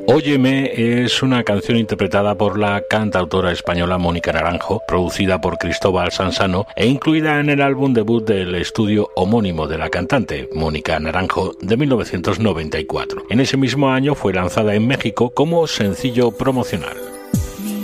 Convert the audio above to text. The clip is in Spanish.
Óyeme es una canción interpretada por la cantautora española Mónica Naranjo, producida por Cristóbal Sansano e incluida en el álbum debut del estudio homónimo de la cantante, Mónica Naranjo, de 1994. En ese mismo año fue lanzada en México como sencillo promocional.